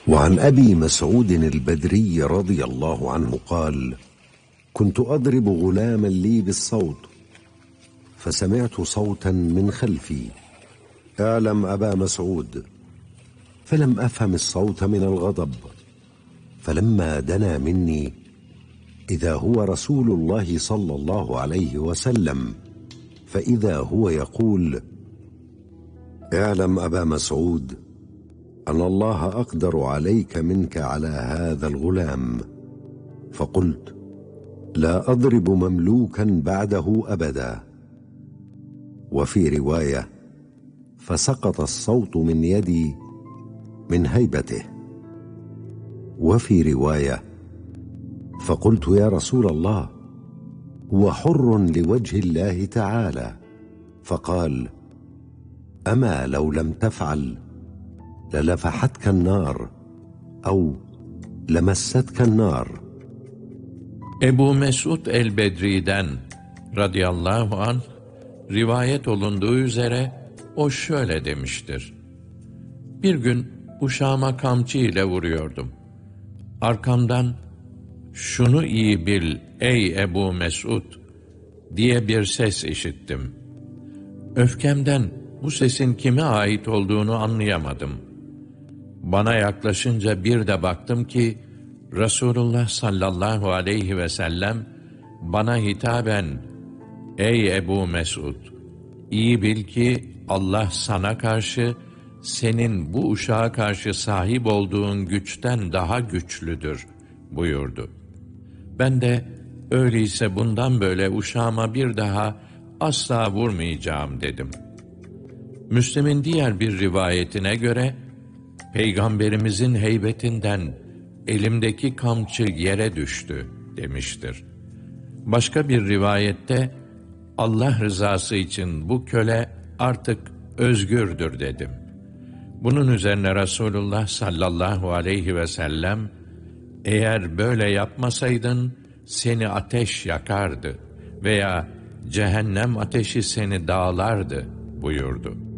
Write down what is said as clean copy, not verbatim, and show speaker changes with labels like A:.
A: وعن أبي مسعود البدري رضي الله عنه قال: كنت أضرب غلاما لي بالصوت، فسمعت صوتا من خلفي: اعلم أبا مسعود. فلم أفهم الصوت من الغضب، فلما دنا مني إذا هو رسول الله صلى الله عليه وسلم، فإذا هو يقول: اعلم أبا مسعود أن الله أقدر عليك منك على هذا الغلام. فقلت: لا أضرب مملوكا بعده أبدا. وفي رواية: فسقط الصوت من يدي من هيبته. وفي رواية: فقلت: يا رسول الله، هو حر لوجه الله تعالى. فقال: أما لو لم تفعل للفحتك النار أو لمستك النار.
B: Ebu Mesud el-Bedri'den radıyallahu anh rivayet olunduğu üzere o şöyle demiştir: Bir gün uşağıma kamçı ile vuruyordum. Arkamdan "Şunu iyi bil ey Ebu Mesud" diye bir ses işittim. Öfkemden bu sesin kime ait olduğunu anlayamadım. Bana yaklaşınca bir de baktım ki Resulullah sallallahu aleyhi ve sellem bana hitaben "Ey Ebu Mesud, iyi bil ki Allah sana karşı, senin bu uşağa karşı sahip olduğun güçten daha güçlüdür" buyurdu. Ben de öyleyse bundan böyle uşağıma bir daha asla vurmayacağım dedim. Müslim'in diğer bir rivayetine göre Peygamberimizin heybetinden elimdeki kamçı yere düştü demiştir. Başka bir rivayette Allah rızası için bu köle artık özgürdür dedim. Bunun üzerine Resulullah sallallahu aleyhi ve sellem eğer böyle yapmasaydın seni ateş yakardı veya cehennem ateşi seni dağlardı buyurdu.